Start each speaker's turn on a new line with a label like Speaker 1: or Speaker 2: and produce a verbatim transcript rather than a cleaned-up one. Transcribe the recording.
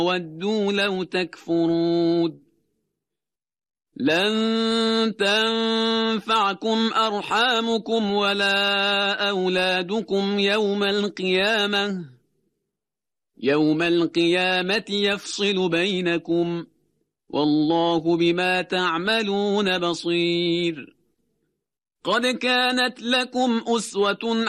Speaker 1: ودوا لو تكفرون لن تنفعكم أرحامكم ولا أولادكم يوم القيامة يوم القيامة يفصل بينكم والله بما تعملون بصير قد كانت لكم أسوة